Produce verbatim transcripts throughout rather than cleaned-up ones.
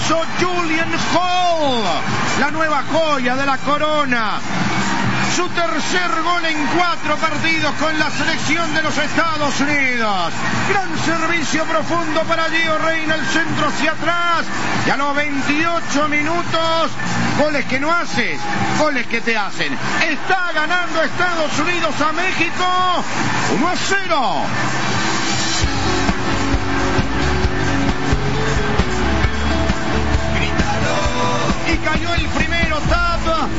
hizo Julian Hall, la nueva joya de la corona. Su tercer gol en cuatro partidos con la selección de los Estados Unidos. Gran servicio profundo para Gio Reyna, el centro hacia atrás. Y a los veintiocho minutos, goles que no haces, goles que te hacen. Está ganando Estados Unidos a México uno a cero. Y cayó el primero, Tab.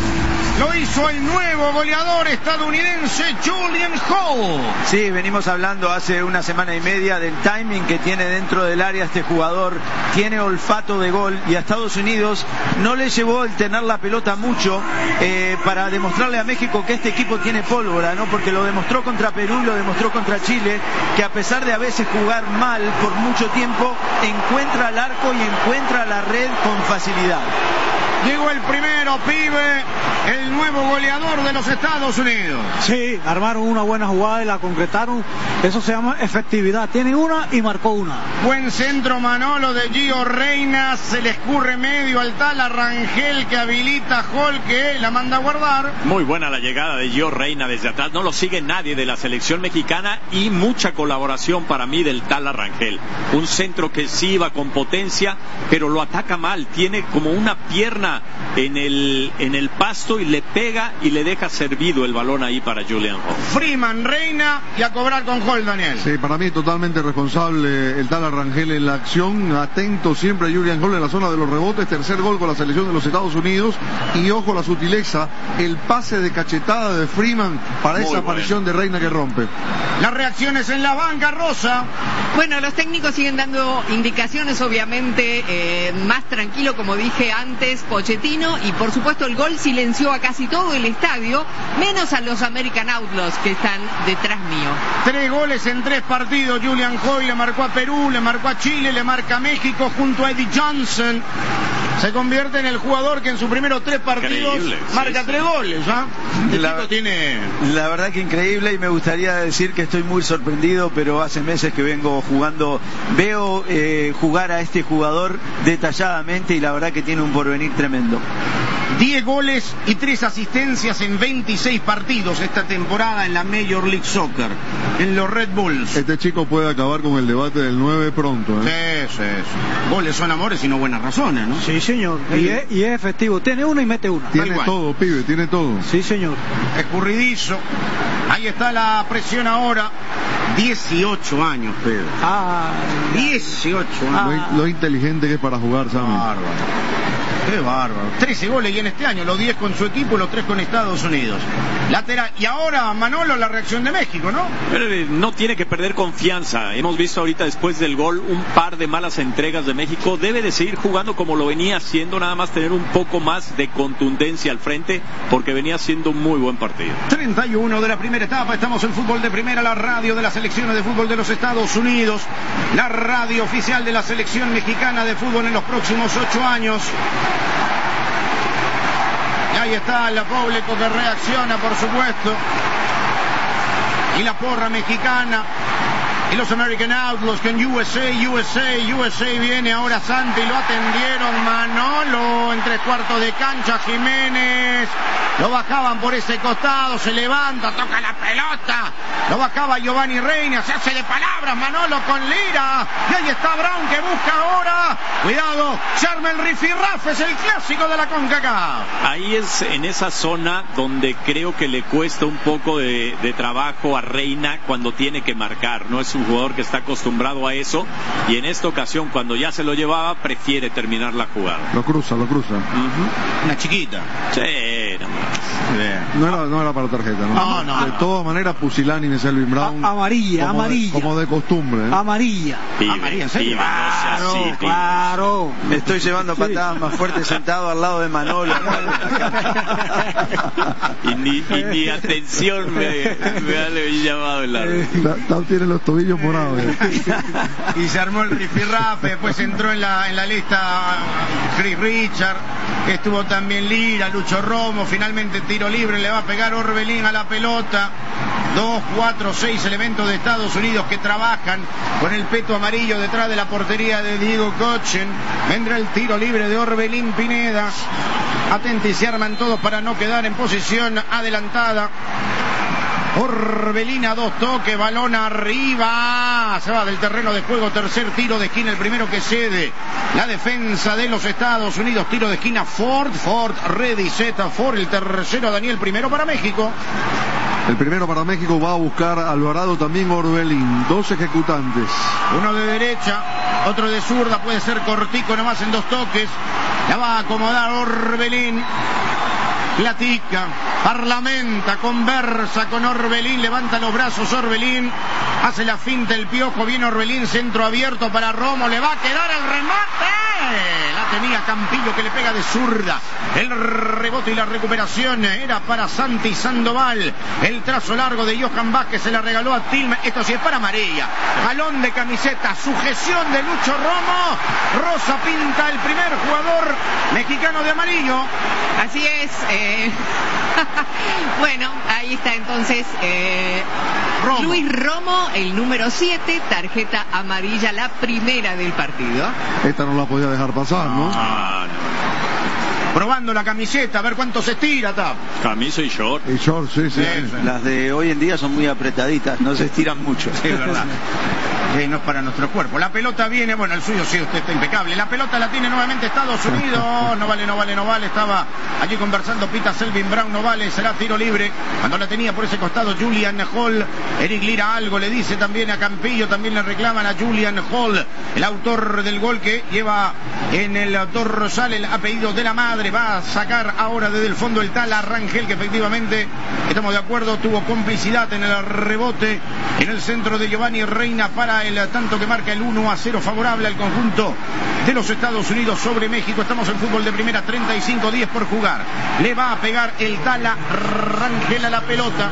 Lo hizo el nuevo goleador estadounidense Julian Hall. Sí, venimos hablando hace una semana y media del timing que tiene dentro del área este jugador. Tiene olfato de gol y a Estados Unidos no le llevó el tener la pelota mucho eh, para demostrarle a México que este equipo tiene pólvora, ¿no? Porque lo demostró contra Perú, lo demostró contra Chile, que a pesar de a veces jugar mal por mucho tiempo, encuentra el arco y encuentra la red con facilidad. Llegó el primero, pibe, el nuevo goleador de los Estados Unidos. Sí, armaron una buena jugada y la concretaron. Eso se llama efectividad. Tiene una y marcó una. Buen centro, Manolo, de Gio Reyna. Se le escurre medio al tal Rangel que habilita a Hall, que la manda a guardar. Muy buena la llegada de Gio Reyna desde atrás. No lo sigue nadie de la selección mexicana y mucha colaboración para mí del tal Rangel. Un centro que sí iba con potencia, pero lo ataca mal. Tiene como una pierna en el, en el pasto y le pega y le deja servido el balón ahí para Julian Hall. Freeman, Reyna y a cobrar con Hall, Daniel. Sí, para mí totalmente responsable el tal Rangel en la acción, atento siempre a Julian Hall en la zona de los rebotes, tercer gol con la selección de los Estados Unidos y ojo la sutileza, el pase de cachetada de Freeman para Muy esa bueno. aparición de Reyna que rompe. Las reacciones en la banca, Rosa. Bueno, los técnicos siguen dando indicaciones, obviamente, eh, más tranquilo, como dije antes, Pochettino, y por supuesto el gol silenció a casi todo el estadio, menos a los American Outlaws que están detrás mío. Tres goles en tres partidos. Julian Hall le marcó a Perú, le marcó a Chile, le marca a México junto a Eddie Johnson. Se convierte en el jugador que en sus primeros tres partidos increíble, marca sí, tres sí. goles. ¿Ah? El la, tiene... la verdad que increíble, y me gustaría decir que estoy muy sorprendido, pero hace meses que vengo jugando, veo eh, jugar a este jugador detalladamente y la verdad que tiene un porvenir tremendo. diez goles y tres asistencias en veintiséis partidos esta temporada en la Major League Soccer, en los Red Bulls. Este chico puede acabar con el debate del nueve pronto, ¿eh? Sí, sí, sí. Goles son amores y no buenas razones, ¿no? Sí, señor. Y, y, es, y es efectivo. Tiene una y mete una. Tiene todo, pibe, tiene todo. Sí, señor. Escurridizo. Ahí está la presión ahora. dieciocho años, Pedro. Ah, dieciocho años. Ah. Lo, lo inteligente que es para jugar, Sammy. Bárbaro. Qué bárbaro. trece goles y en este año, los diez con su equipo y los tres con Estados Unidos. Lateral. Y ahora, Manolo, la reacción de México, ¿no? Pero no tiene que perder confianza. Hemos visto ahorita después del gol un par de malas entregas de México. Debe de seguir jugando como lo venía haciendo, nada más tener un poco más de contundencia al frente, porque venía haciendo un muy buen partido. treinta y uno de la primera etapa. Estamos en Fútbol de Primera, la radio de las selecciones de fútbol de los Estados Unidos, la radio oficial de la selección mexicana de fútbol en los próximos ocho años. Y ahí está el público que reacciona, por supuesto. Y la porra mexicana. Y los American Outlaws con U S A, U S A, U S A viene ahora Santi, lo atendieron Manolo en tres cuartos de cancha, Jiménez, lo bajaban por ese costado, se levanta, toca la pelota, lo bajaba Giovanni Reyna, se hace de palabras Manolo con Lira, y ahí está Brown que busca ahora, cuidado, se arma el rifirrafe, es el clásico de la CONCACAF. Ahí es en esa zona donde creo que le cuesta un poco de, de trabajo a Reyna cuando tiene que marcar, no es un jugador que está acostumbrado a eso, y en esta ocasión cuando ya se lo llevaba prefiere terminar la jugada. Lo cruza, lo cruza. Uh-huh. Una chiquita. Sí, no, no, era, no era para tarjeta, ¿no? No, no. De no. todas maneras, pusilánime Selvin Brown. A amarilla, como amarilla. De, como de costumbre. ¿eh? Amarilla. Pibe, amarilla, ¿en pibe, claro, no sea así, claro. Me estoy llevando sí. patadas más fuertes sentado al lado de Manolo. y, ni, y ni atención me, me ha llamado el árbitro. Tal tiene los tobillos morados. Y se armó el rifirrafe, después entró en la, en la lista Chris Richard, estuvo también Lira, Lucho Romo, finalmente tiró tiro libre, le va a pegar Orbelín a la pelota. Dos, cuatro, seis elementos de Estados Unidos que trabajan con el peto amarillo detrás de la portería de Diego Kochen. Vendrá el tiro libre de Orbelín Pineda. Atenti, se arman todos para no quedar en posición adelantada. Orbelín a dos toques, balón arriba, se va del terreno de juego, tercer tiro de esquina, el primero que cede la defensa de los Estados Unidos, tiro de esquina Ford, Ford, ready, set, Ford, el tercero Daniel, primero para México. El primero para México va a buscar Alvarado, también Orbelín, dos ejecutantes. Uno de derecha, otro de zurda, puede ser cortico nomás en dos toques, la va a acomodar Orbelín. Platica, parlamenta, conversa con Orbelín, levanta los brazos Orbelín, hace la finta el Piojo, viene Orbelín, centro abierto para Romo, le va a quedar el remate, la tenía Campillo que le pega de zurda, el rebote y la recuperación era para Santi Sandoval, el trazo largo de Johan Vázquez se la regaló a Tillman, esto sí es para amarilla, jalón de camiseta, sujeción de Lucho Romo, Rosa pinta el primer jugador mexicano de amarillo. Así es, eh... bueno, ahí está entonces eh... Romo. Luis Romo, el número siete, tarjeta amarilla, la primera del partido. Esta no la podía dejar pasar, ¿no? Ah, no. Probando la camiseta, a ver cuánto se estira, Tap. Camisa y short. Y short, sí, sí. Sí, sí. Las de hoy en día son muy apretaditas, no se estiran mucho. Sí, es verdad. Sí, no es para nuestro cuerpo. La pelota viene, bueno, el suyo sí, usted está impecable. La pelota la tiene nuevamente Estados Unidos. No vale, no vale, no vale. Estaba allí conversando Pita Selvin Brown, no vale. Será tiro libre. Cuando la tenía por ese costado Julian Hall. Eric Lira algo le dice también a Campillo. También le reclaman a Julian Hall, el autor del gol que lleva en el dorsal el apellido de la madre. Va a sacar ahora desde el fondo el Tala Rangel, que efectivamente, estamos de acuerdo, tuvo complicidad en el rebote en el centro de Giovanni Reina para el tanto que marca el uno a cero favorable al conjunto de los Estados Unidos sobre México. Estamos en fútbol de primera, treinta y cinco diez por jugar. Le va a pegar el Tala Rangel a la pelota.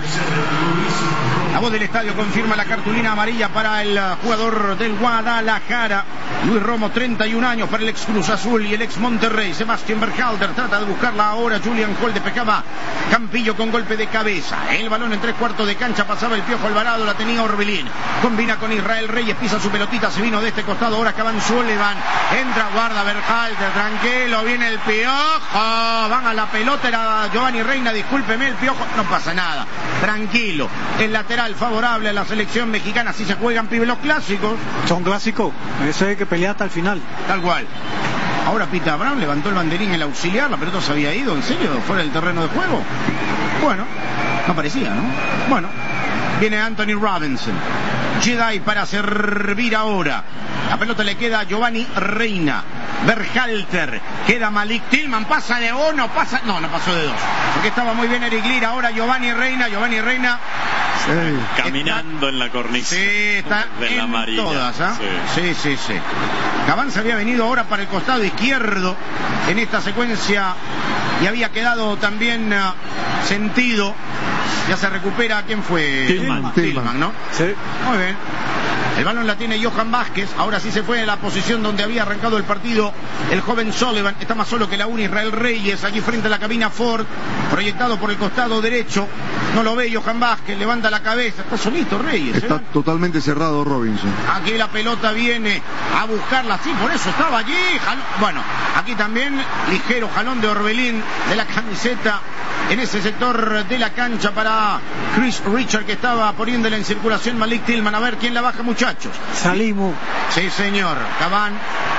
La voz del estadio confirma la cartulina amarilla para el jugador del Guadalajara. Luis Romo, treinta y un años, para el ex Cruz Azul y el ex Monterrey. Sebastián Berhalter trata de buscarla ahora. Julian Hall despejaba Campillo con golpe de cabeza. El balón en tres cuartos de cancha, pasaba el Piojo Alvarado, la tenía Orbelín. Combina con Israel Reyes, pisa su pelotita, se vino de este costado. Ahora Caban Sullivan, entra, guarda Berhalter, tranquilo, viene el Piojo. Van a la pelota, era Giovanni Reina, discúlpeme el Piojo, no pasa nada, tranquilo. El lateral favorable a la selección mexicana, así se juegan, pibe, los clásicos. Son clásicos, eso hay que pelear hasta el final. Tal cual. Ahora Pita Brown levantó el banderín, el auxiliar, la pelota se había ido, ¿en serio? ¿Fuera del terreno de juego? Bueno, no parecía, ¿no? Bueno, viene Anthony Robinson. Jedi para servir ahora. La pelota le queda a Giovanni Reina. Berhalter, queda Malik Tillman, pasa de uno, pasa... No, no pasó de dos. Porque estaba muy bien Eric Lira, ahora Giovanni Reina, Giovanni Reina... Sí. Caminando está, en la cornisa. Sí, está de la en amarilla. Todas, ¿eh? Sí, sí, sí, sí. Cabán se había venido ahora para el costado izquierdo en esta secuencia y había quedado también uh, sentido. Ya se recupera, ¿quién fue? Tillman. Tillman, ¿no? Sí. Muy bien. El balón la tiene Johan Vázquez. Ahora sí se fue en la posición donde había arrancado el partido el joven Sullivan. Está más solo que la una. Israel Reyes allí frente a la cabina Ford, proyectado por el costado derecho. No lo ve Johan Vázquez, levanta la cabeza. Está solito Reyes. Está ¿eh? totalmente cerrado Robinson. Aquí la pelota viene a buscarla. Sí, por eso estaba allí. Jalón. Bueno, aquí también ligero jalón de Orbelín de la camiseta en ese sector de la cancha para Chris Richard, que estaba poniéndole en circulación Malik Tillman. A ver quién la baja, muchachos. Salimos. Sí, señor. Cabán,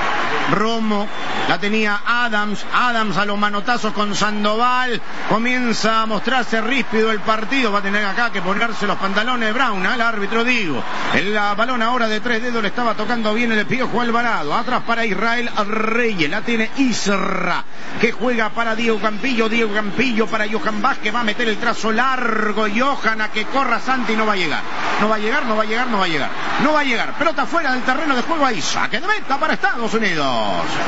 Romo, la tenía Adams. Adams a los manotazos con Sandoval. Comienza a mostrarse ríspido el partido. Va a tener acá que ponerse los pantalones Brown, ¿eh? El árbitro digo. El balón ahora de tres dedos le estaba tocando bien el Piojo Alvarado. Atrás para Israel Reyes. La tiene Isra, que juega para Diego Campillo. Diego Campillo para Johan Vázquez. Va a meter el trazo largo. Johan a que corra Santi. No va a llegar. No va a llegar, no va a llegar, no va a llegar. No va a llegar. Pelota fuera del terreno de juego ahí. Saque de meta para Estados Unidos.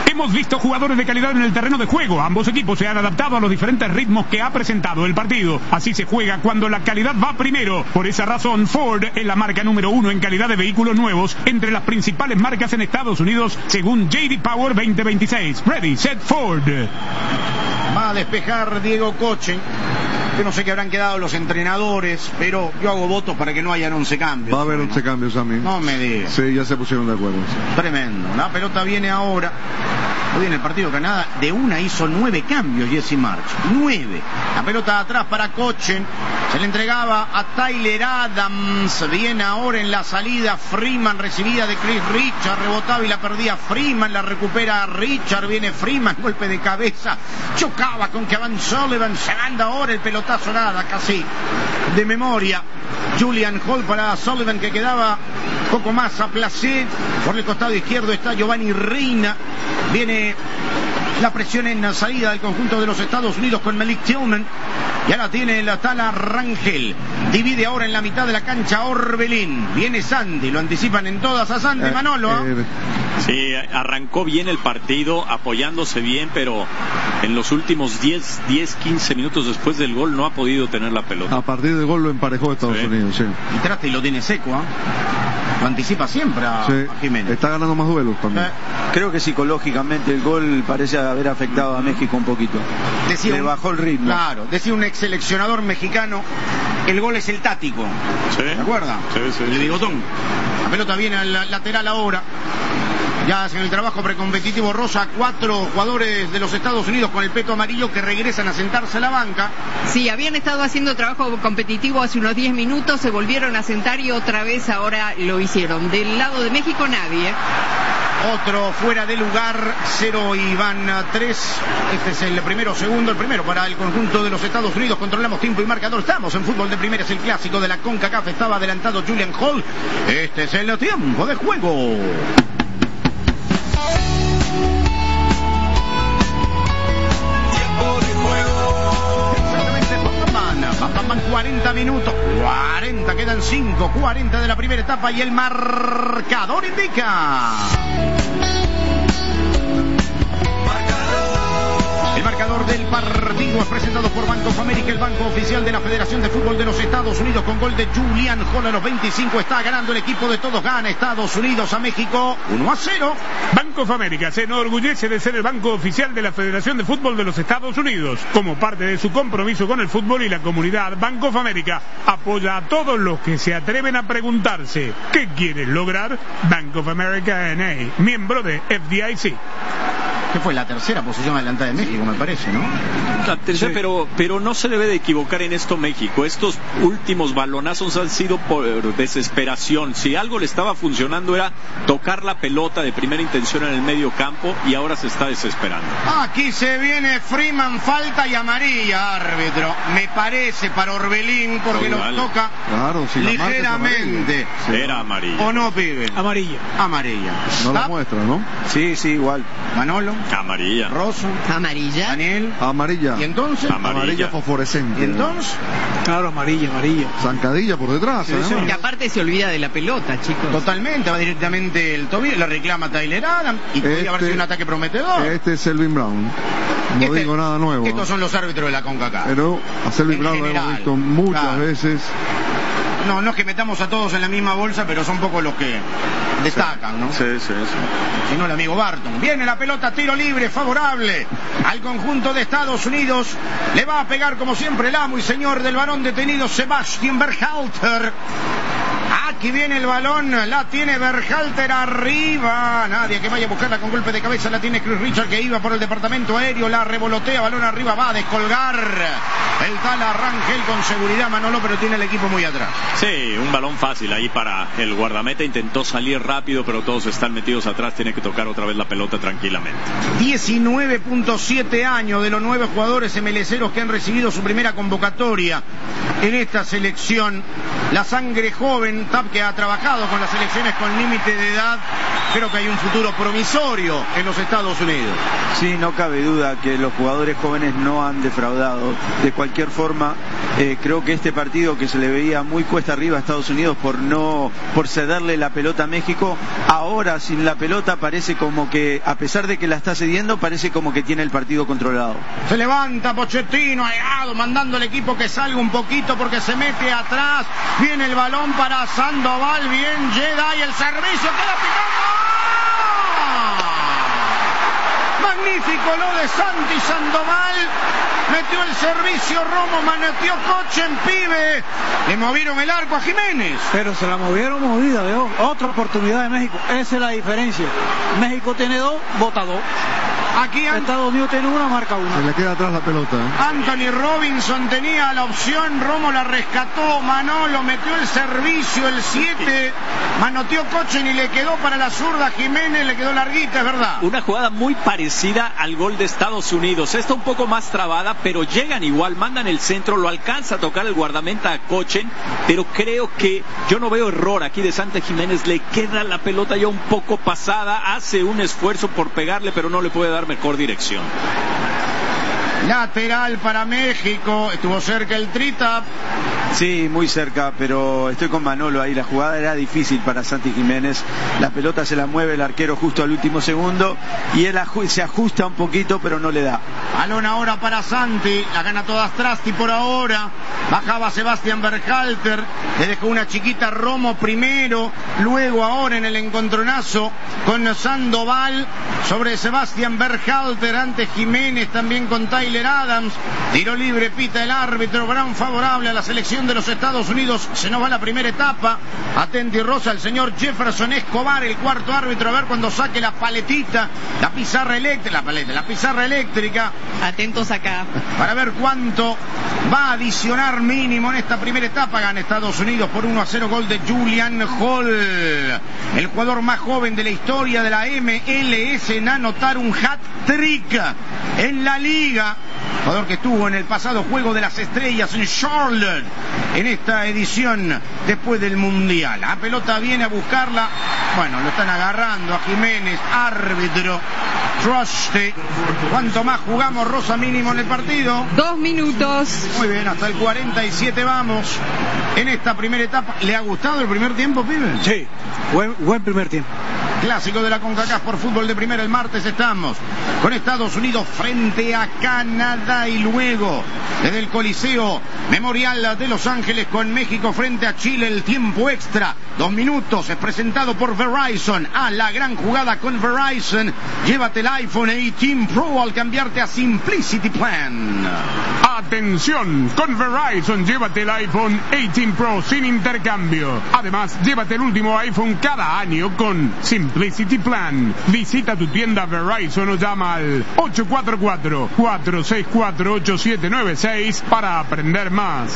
Hemos visto jugadores de calidad en el terreno de juego. Ambos equipos se han adaptado a los diferentes ritmos que ha presentado el partido. Así se juega cuando la calidad va primero. Por esa razón, Ford es la marca número uno en calidad de vehículos nuevos entre las principales marcas en Estados Unidos, según J D Power veinte veintiséis. Ready, set, Ford. Va a despejar Diego Coche. Yo no sé qué habrán quedado los entrenadores, pero yo hago votos para que no hayan once cambios. Va a haber once cambios también. No me digas. Sí, ya se pusieron de acuerdo. Tremendo. La pelota viene ahora. Hoy en el partido de Canadá, de una hizo nueve cambios Jesse March. Nueve. La pelota atrás para Cochen. Se le entregaba a Tyler Adams. Viene ahora en la salida Freeman, recibida de Chris Richard. Rebotaba y la perdía Freeman. La recupera Richard. Viene Freeman. Golpe de cabeza. Chocaba con Kevin Sullivan. Se manda ahora el pelotazo, nada, casi de memoria. Julian Hall para Sullivan, que quedaba poco más a placer. Por el costado izquierdo está Giovanni Reina. Viene la presión en la salida del conjunto de los Estados Unidos con Malik Tillman. Ya la tiene la Tala Rangel. Divide ahora en la mitad de la cancha Orbelín. Viene Sandy, lo anticipan en todas a Sandy. Manolo. Eh, sí, arrancó bien el partido, apoyándose bien, pero en los últimos diez, quince minutos después del gol no ha podido tener la pelota. A partir del gol lo emparejó Estados sí. Unidos, sí. Y trata y lo tiene seco, ¿eh? Lo anticipa siempre a, sí. a Jiménez. Está ganando más duelos también. Eh. Creo que psicológicamente el gol parece haber afectado a México un poquito. Decía Le un, bajó el ritmo. Claro, decía un ex seleccionador mexicano, el gol es el tático. Sí. ¿Se acuerda? Sí, sí, el sí. bigotón. La pelota viene al lateral ahora. Ya hacen el trabajo precompetitivo Rosa, cuatro jugadores de los Estados Unidos con el peto amarillo que regresan a sentarse a la banca. Sí, habían estado haciendo trabajo competitivo hace unos diez minutos, se volvieron a sentar y otra vez ahora lo hicieron. Del lado de México nadie. Otro fuera de lugar, cero y van a tres. Este es el primero, segundo, el primero para el conjunto de los Estados Unidos. Controlamos tiempo y marcador. Estamos en fútbol de primera, es el clásico de la CONCACAF. Estaba adelantado Julian Hall. Este es el tiempo de juego. Van cuarenta minutos, cuarenta, quedan cinco, cuarenta de la primera etapa y el marcador indica. El marcador del partido es presentado por Bank of America, el banco oficial de la Federación de Fútbol de los Estados Unidos, con gol de Julian Hall a los veinticinco. Está ganando el equipo de todos, gana Estados Unidos a México uno a cero. Bank of America se enorgullece de ser el banco oficial de la Federación de Fútbol de los Estados Unidos. Como parte de su compromiso con el fútbol y la comunidad, Bank of America apoya a todos los que se atreven a preguntarse ¿qué quieres lograr? Bank of America N A, miembro de F D I C. Que fue la tercera posición adelantada de México, me parece, ¿no? La tercera, sí. pero, pero no se debe de equivocar en esto México. Estos últimos balonazos han sido por desesperación. Si algo le estaba funcionando era tocar la pelota de primera intención en el medio campo, y ahora se está desesperando. Aquí se viene Freeman, falta y amarilla, árbitro. Me parece para Orbelín, porque lo toca claro, si ligeramente. Sí. Era amarilla. ¿O no, pibe? Amarilla. Amarilla. No la muestra, ¿no? Sí, sí, igual. Manolo. Amarilla. Rosso. Amarilla. Daniel. Amarilla. ¿Y entonces? Amarilla, amarilla fosforescente. ¿Y entonces? Claro, amarilla, amarilla. Zancadilla por detrás, sí, ¿eh? sí. Y aparte se olvida de la pelota, chicos. Totalmente, va directamente el tobillo, la reclama Tyler Adams y este, podría haber sido un ataque prometedor. Este es Selvin Brown. No este, digo nada nuevo. Estos son los árbitros de la CONCACAF. Pero a Selvin en Brown general, lo hemos visto muchas claro. veces. No, no es que metamos a todos en la misma bolsa, pero son pocos los que destacan, ¿no? Sí, sí, sí. Si no, el amigo Barton. Viene la pelota, tiro libre, favorable al conjunto de Estados Unidos. Le va a pegar, como siempre, el amo y señor del varón detenido, Sebastian Berhalter. Aquí viene el balón, la tiene Berhalter arriba. Nadie que vaya a buscarla con golpe de cabeza. La tiene Chris Richard, que iba por el departamento aéreo. La revolotea, balón arriba, va a descolgar. El Tala Rangel con seguridad, Manolo, pero tiene el equipo muy atrás. Sí, un balón fácil ahí para el guardameta. Intentó salir rápido, pero todos están metidos atrás. Tiene que tocar otra vez la pelota tranquilamente. diecinueve punto siete años de los nueve jugadores emeleseros que han recibido su primera convocatoria en esta selección. La sangre joven, Tap, que ha trabajado con las selecciones con límite de edad. Creo que hay un futuro promisorio en los Estados Unidos. Sí, no cabe duda que los jugadores jóvenes no han defraudado de cualquier cualquier forma. Eh, creo que este partido, que se le veía muy cuesta arriba a Estados Unidos por no por cederle la pelota a México, ahora sin la pelota parece como que, a pesar de que la está cediendo, parece como que tiene el partido controlado. Se levanta Pochettino, aegado, mandando al equipo que salga un poquito porque se mete atrás. Viene el balón para Sandoval, bien Jedi, el servicio queda picando. Magnífico lo de Santi Sandoval. Metió el servicio Romo, manoteó Cochen, pibe. Le movieron el arco a Jiménez. Pero se la movieron movida, veo. Otra oportunidad de México. Esa es la diferencia. México tiene dos, bota dos. Aquí An- Estados Unidos tiene una, marca una. Se le queda atrás la pelota. ¿eh? Anthony Robinson tenía la opción, Romo la rescató, Manolo metió el servicio, el siete, manoteó Cochen y le quedó para la zurda Jiménez, le quedó larguita, es verdad. Una jugada muy parecida al gol de Estados Unidos, esta un poco más trabada, pero llegan igual, mandan el centro, lo alcanza a tocar el guardameta a Cochen, pero creo que yo no veo error aquí de Santi Jiménez, le queda la pelota ya un poco pasada, hace un esfuerzo por pegarle, pero no le puede dar mejor dirección. Lateral para México, estuvo cerca el Trita. Sí, muy cerca, pero estoy con Manolo ahí. La jugada era difícil para Santi Jiménez. La pelota se la mueve el arquero justo al último segundo y él se ajusta un poquito, pero no le da. Balón ahora para Santi, la gana todas Trasti por ahora. Bajaba Sebastián Berhalter, le dejó una chiquita Romo primero, luego ahora en el encontronazo con Sandoval sobre Sebastián Berhalter, ante Jiménez, también con Tyler Adams. Tiro libre, pita el árbitro, gran favorable a la selección de los Estados Unidos. Se nos va la primera etapa. Atenti Rosa, el señor Jefferson Escobar, el cuarto árbitro, a ver cuando saque la paletita, la pizarra eléctrica, la paleta, la pizarra eléctrica. Atentos acá. Para ver cuánto va a adicionar mínimo en esta primera etapa. Gana Estados Unidos por uno a cero, gol de Julian Hall, el jugador más joven de la historia de la M L S en anotar un hat-trick en la liga. Jugador que estuvo en el pasado Juego de las Estrellas en Charlotte, en esta edición después del Mundial. La pelota viene a buscarla. Bueno, lo están agarrando a Jiménez, árbitro. Trusty. ¿Cuánto más jugamos, Rosa, mínimo en el partido? Dos minutos. Muy bien, hasta el cuarenta y siete vamos en esta primera etapa. ¿Le ha gustado el primer tiempo, pibe? Sí, buen, buen primer tiempo. Clásico de la CONCACAF por fútbol de primera. El martes estamos con Estados Unidos frente a Canadá y luego desde el Coliseo Memorial de Los Ángeles con México frente a Chile. El tiempo extra, dos minutos, es presentado por Verizon. Ah, la gran jugada con Verizon. Llévate el iPhone dieciocho Pro al cambiarte a Simplicity Plan. Atención, con Verizon llévate el iPhone dieciocho Pro sin intercambio. Además, llévate el último iPhone cada año con Simplicity Plan. Visita tu tienda Verizon o llama al ocho cuatro cuatro, cuatro seis cuatro, ocho siete nueve seis para aprender más.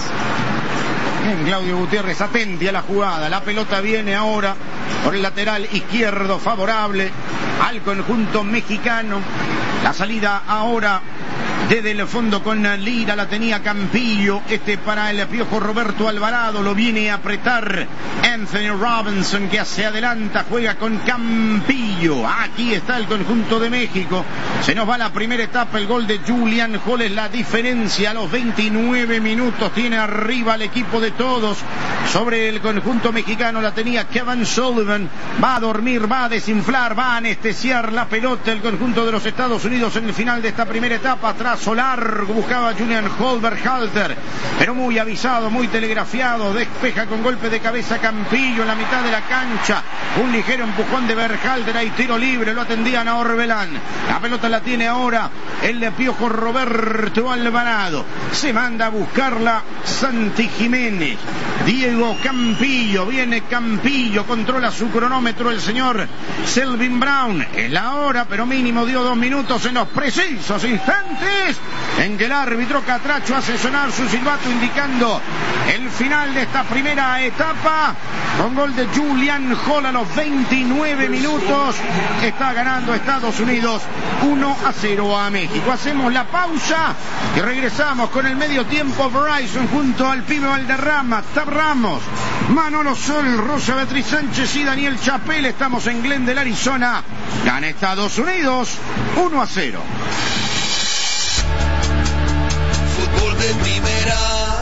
Bien, Claudio Gutiérrez, atenti a la jugada. La pelota viene ahora por el lateral izquierdo, favorable al conjunto mexicano. La salida ahora desde el fondo con Lira, la tenía Campillo. Este para el Piojo Roberto Alvarado, lo viene a apretar Anthony Robinson, que se adelanta, juega con Campillo. Aquí está el conjunto de México. Se nos va la primera etapa, el gol de Julian Hall es la diferencia. A los veintinueve minutos tiene arriba el equipo de todos sobre el conjunto mexicano. La tenía Kevin Sullivan, va a dormir, va a desinflar, va a anestesiar la pelota el conjunto de los Estados Unidos en el final de esta primera etapa. Trazo largo, buscaba Julian Hall, Berhalter, pero muy avisado, muy telegrafiado, despeja con golpe de cabeza Campillo en la mitad de la cancha. Un ligero empujón de Berhalter, hay tiro libre, lo atendían a Orbelán. La pelota la tiene ahora el de Piojo Roberto Alvarado. Se manda a buscarla Santi Jiménez. Diego Campillo, viene Campillo, controla su cronómetro el señor Selvin Brown. Es la hora, pero mínimo dio dos minutos en los precisos instantes en que el árbitro Catracho hace sonar su silbato indicando el final de esta primera etapa con gol de Julian Hall a los veintinueve minutos. Está ganando Estados Unidos uno a cero a México. Hacemos la pausa y regresamos con el medio tiempo. Verizon junto al pibe Valderrama, Tab Ramos, Manolo Sol, Rosa Beatriz Sánchez y Daniel Chapel. Estamos en Glendale, Arizona. Gana Estados Unidos uno a cero. Fútbol de primera.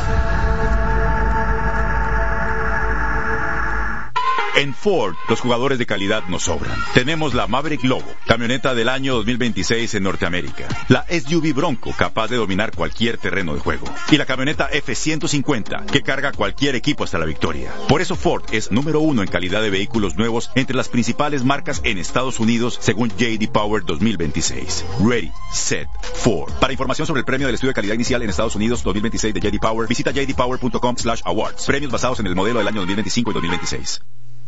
En Ford, los jugadores de calidad nos sobran. Tenemos la Maverick Lobo, camioneta del año dos mil veintiséis en Norteamérica. La S U V Bronco, capaz de dominar cualquier terreno de juego. Y la camioneta F ciento cincuenta, que carga cualquier equipo hasta la victoria. Por eso Ford es número uno en calidad de vehículos nuevos entre las principales marcas en Estados Unidos, según J D Power dos mil veintiséis. Ready, Set, Ford. Para información sobre el premio del estudio de calidad inicial en Estados Unidos dos mil veintiséis de J D Power, visita j d power punto com slash awards. Premios basados en el modelo del año dos mil veinticinco y dos mil veintiséis.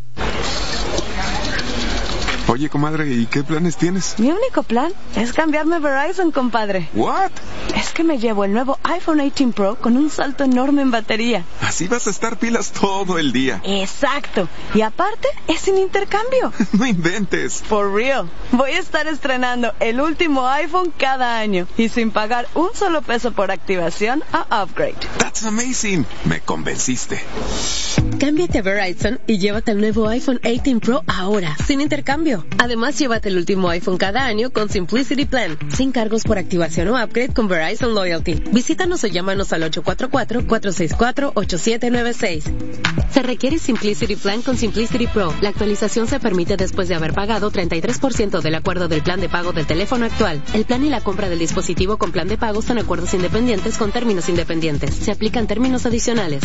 Oye, comadre, ¿y qué planes tienes? Mi único plan es cambiarme a Verizon, compadre. ¿What? Es que me llevo el nuevo iPhone dieciocho Pro con un salto enorme en batería. Así vas a estar pilas todo el día. Exacto. Y aparte, es sin intercambio. No inventes. For real. Voy a estar estrenando el último iPhone cada año y sin pagar un solo peso por activación a upgrade. That's amazing. Me convenciste. Cámbiate a Verizon y llévate el nuevo iPhone dieciocho Pro ahora, sin intercambio. Además, llévate el último iPhone cada año con Simplicity Plan, sin cargos por activación o upgrade con Verizon Loyalty. Visítanos o llámanos al ocho cuatro cuatro, cuatro seis cuatro, ocho siete nueve seis. Se requiere Simplicity Plan con Simplicity Pro. La actualización se permite después de haber pagado treinta y tres por ciento del acuerdo del plan de pago del teléfono actual. El plan y la compra del dispositivo con plan de pago son acuerdos independientes con términos independientes. Se aplican términos adicionales.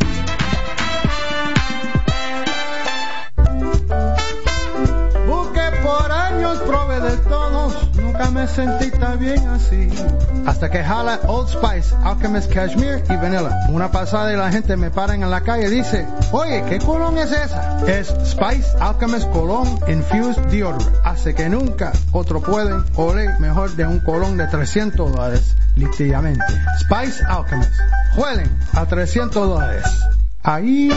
Por años probé de todos, nunca me sentí tan bien así. Hasta que jala Old Spice, Alchemist Cashmere y Vanilla. Una pasada y la gente me para en la calle y dice, oye, ¿qué colón es esa? Es Spice Alchemist Cologne Infused Deodorant. Hace que nunca otro pueden oler mejor de un colón de trescientos dólares, literalmente. Spice Alchemist. Huelen a trescientos dólares. Ahí...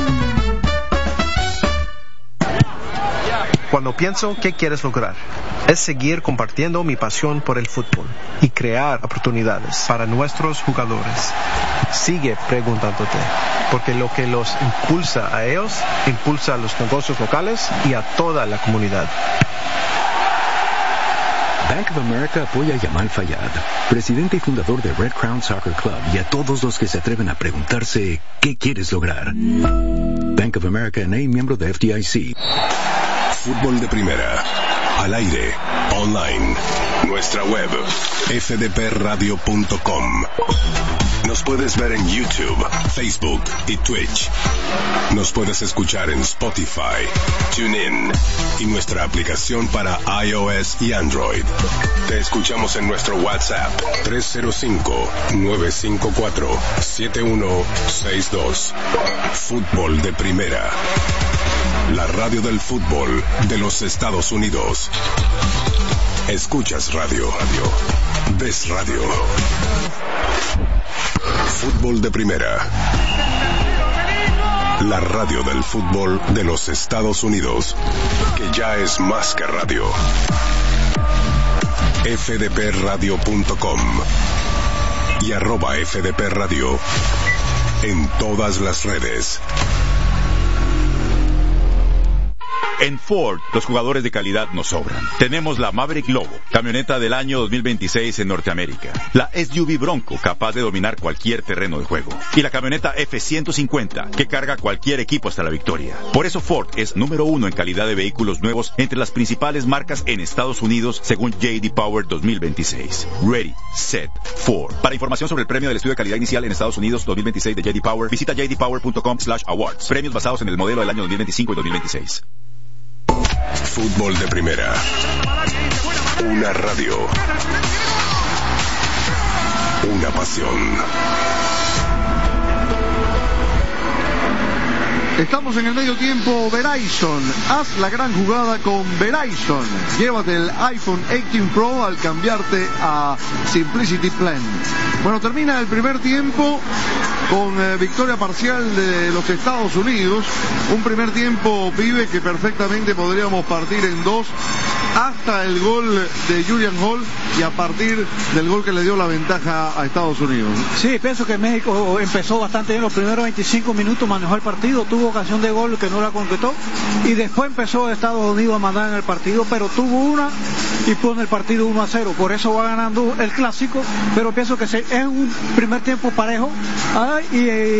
Cuando pienso qué quieres lograr, es seguir compartiendo mi pasión por el fútbol y crear oportunidades para nuestros jugadores. Sigue preguntándote, porque lo que los impulsa a ellos, impulsa a los negocios locales y a toda la comunidad. Bank of America apoya a Yamal Fayad, presidente y fundador de Red Crown Soccer Club, y a todos los que se atreven a preguntarse ¿qué quieres lograr? Bank of America N A, miembro de F D I C. Fútbol de primera, al aire, online, nuestra web, f d p radio punto com. Nos puedes ver en YouTube, Facebook y Twitch. Nos puedes escuchar en Spotify, TuneIn y nuestra aplicación para iOS y Android. Te escuchamos en nuestro WhatsApp tres cero cinco, nueve cinco cuatro, siete uno seis dos. Fútbol de primera. La radio del fútbol de los Estados Unidos. Escuchas radio. radio. Ves radio. Fútbol de primera. La radio del fútbol de los Estados Unidos, que ya es más que radio. f d p radio punto com y arroba F D P Radio en todas las redes. En Ford, los jugadores de calidad nos sobran. Tenemos la Maverick Lobo, camioneta del año dos mil veintiséis en Norteamérica. La S U V Bronco, capaz de dominar cualquier terreno de juego. Y la camioneta F ciento cincuenta, que carga cualquier equipo hasta la victoria. Por eso Ford es número uno en calidad de vehículos nuevos entre las principales marcas en Estados Unidos, según J D Power dos mil veintiséis. Ready, Set, Ford. Para información sobre el premio del estudio de calidad inicial en Estados Unidos dos mil veintiséis de J D Power, visita j d power punto com slash awards. Premios basados en el modelo del año dos mil veinticinco y dos mil veintiséis. Fútbol de primera. Una radio. Una pasión. Estamos en el medio tiempo. Verizon, haz la gran jugada con Verizon. Llévate el iPhone dieciocho Pro al cambiarte a Simplicity Plan. Bueno, termina el primer tiempo con eh, victoria parcial de los Estados Unidos. Un primer tiempo, pibe, que perfectamente podríamos partir en dos hasta el gol de Julian Hall y a partir del gol que le dio la ventaja a Estados Unidos. Sí, pienso que México empezó bastante bien los primeros veinticinco minutos, manejó el partido, tuvo ocasión de gol que no la concretó y después empezó Estados Unidos a mandar en el partido, pero tuvo una y pone el partido uno a cero, por eso va ganando el clásico, pero pienso que es un primer tiempo parejo, ¿ah? y,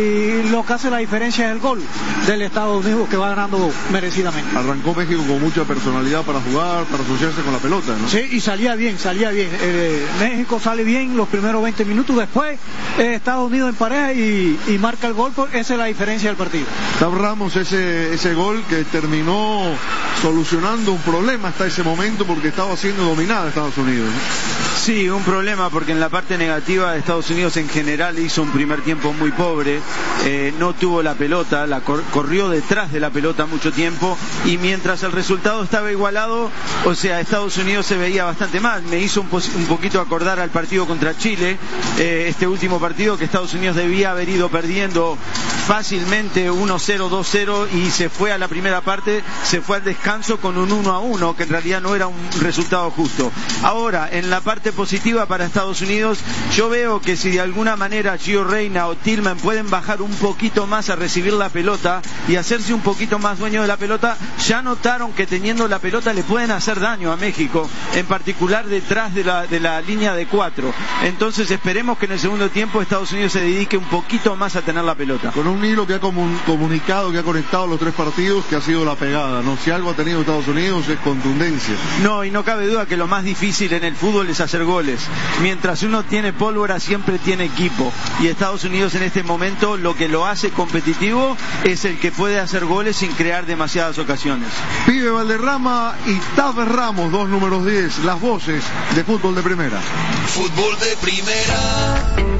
y lo que hace la diferencia es el gol del Estados Unidos que va ganando merecidamente. Arrancó México con mucha personalidad para jugar, para asociarse con la pelota, ¿no? Sí, y salía bien, salía bien. Eh, México sale bien los primeros veinte minutos, después eh, Estados Unidos en pareja y, y marca el gol, esa es la diferencia del partido. Tab Ramos, ese, ese gol que terminó solucionando un problema hasta ese momento porque estaba siendo dominada Estados Unidos, ¿no? Sí, un problema porque en la parte negativa Estados Unidos en general hizo un primer tiempo muy pobre, eh, no tuvo la pelota, la cor corrió detrás de la pelota mucho tiempo y mientras el resultado estaba igualado, o sea, Estados Unidos se veía bastante mal. Me hizo un, un poquito acordar al partido contra Chile, eh, este último partido que Estados Unidos debía haber ido perdiendo fácilmente uno cero, dos cero y se fue a la primera parte, se fue al descanso con un uno a uno, que en realidad no era un resultado justo. Ahora, en la parte positiva para Estados Unidos, yo veo que si de alguna manera Gio Reyna o Tillman pueden bajar un poquito más a recibir la pelota y hacerse un poquito más dueño de la pelota, ya notaron que teniendo la pelota le pueden hacer daño a México, en particular detrás de la, de la línea de cuatro. Entonces esperemos que en el segundo tiempo Estados Unidos se dedique un poquito más a tener la pelota. Con un hilo que ha comun comunicado, que ha conectado los tres partidos, que ha sido la pegada, ¿no? Si algo ha tenido Estados Unidos es contundencia. No, y no cabe duda que lo más difícil en el fútbol es hacer goles. Mientras uno tiene pólvora, siempre tiene equipo. Y Estados Unidos en este momento lo que lo hace competitivo es el que puede hacer goles sin crear demasiadas ocasiones. Pibe Valderrama y Tab Ramos, dos números diez, las voces de fútbol de primera. Fútbol de primera.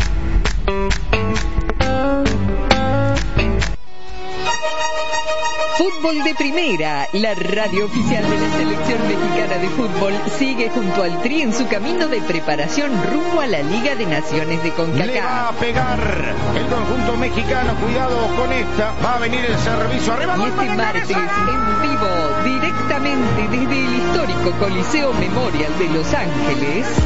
Fútbol de Primera, la radio oficial de la selección mexicana de fútbol, sigue junto al Tri en su camino de preparación rumbo a la Liga de Naciones de CONCACAF. Le va a pegar el conjunto mexicano, cuidado con esta, va a venir el servicio arriba. Y este martes, en vivo, directamente desde el histórico Coliseo Memorial de Los Ángeles,